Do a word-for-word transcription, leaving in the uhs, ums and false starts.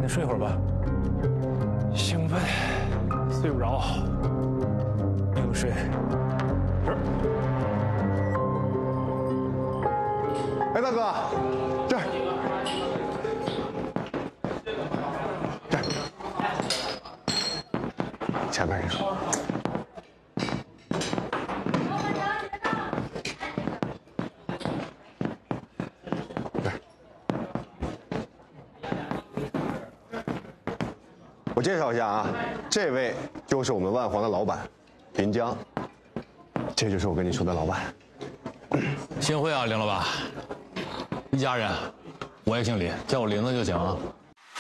紧睡会儿吧。兴奋，睡不着，硬睡。是。 哎，大哥，这儿，这儿，前面一个。 我介绍一下啊，这位就是我们万皇的老板，林江，这就是我跟你说的老板。 幸会啊，林老板，一家人。我也姓李，叫我林子就行啊。